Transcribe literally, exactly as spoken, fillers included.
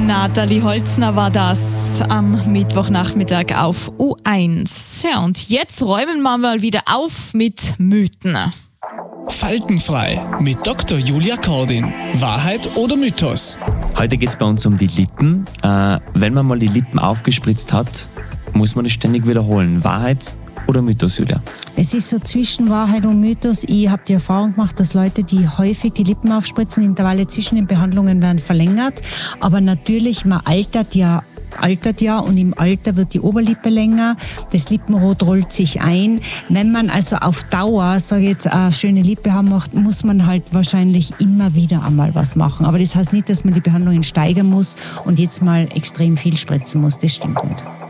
Nathalie Holzner war das am Mittwochnachmittag auf U eins. Ja, und jetzt räumen wir mal wieder auf mit Mythen. Faltenfrei mit Doktor Julia Kordin. Wahrheit oder Mythos? Heute geht es bei uns um die Lippen. Äh, wenn man mal die Lippen aufgespritzt hat, muss man es ständig wiederholen. Wahrheit oder Mythos, Julia? Es ist so zwischen Wahrheit und Mythos. Ich habe die Erfahrung gemacht, dass Leute, die häufig die Lippen aufspritzen, Intervalle zwischen den Behandlungen werden verlängert. Aber natürlich, man altert ja altert ja und im Alter wird die Oberlippe länger, das Lippenrot rollt sich ein. Wenn man also auf Dauer, sage ich jetzt, eine schöne Lippe haben möchte, muss man halt wahrscheinlich immer wieder einmal was machen. Aber das heißt nicht, dass man die Behandlungen steigern muss und jetzt mal extrem viel spritzen muss. Das stimmt nicht.